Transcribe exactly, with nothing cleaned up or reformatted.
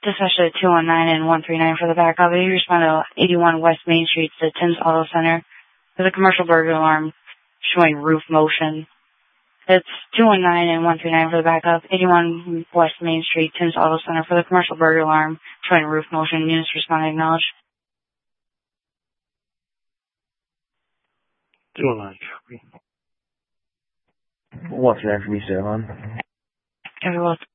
Dispatch to two one nine and one three nine for the backup. You respond to eighty-one West Main Street to Tim's Auto Center. There's a commercial burglar alarm showing roof motion. It's two one nine and one three nine for the backup. eighty-one West Main Street, Tim's Auto Center for the commercial burglar alarm showing roof motion. Units respond acknowledged. two one nine. What's next for me, Sarah? Everyone.